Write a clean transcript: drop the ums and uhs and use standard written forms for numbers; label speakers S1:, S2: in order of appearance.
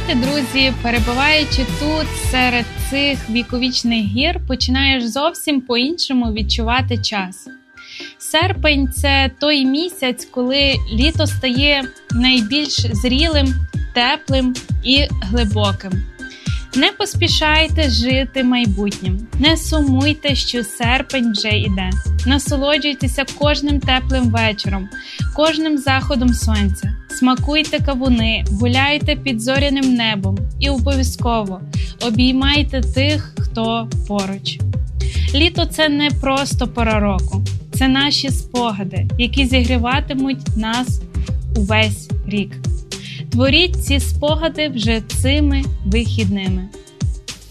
S1: Знаєте, друзі, перебуваючи тут, серед цих віковічних гір, починаєш зовсім по-іншому відчувати час. Серпень – це той місяць, коли літо стає найбільш зрілим, теплим і глибоким. Не поспішайте жити майбутнім, не сумуйте, що серпень вже йде. Насолоджуйтеся кожним теплим вечором, кожним заходом сонця. Смакуйте кавуни, гуляйте під зоряним небом і обов'язково обіймайте тих, хто поруч. Літо – це не просто пора року, це наші спогади, які зігріватимуть нас увесь рік. Творіть ці спогади вже цими вихідними.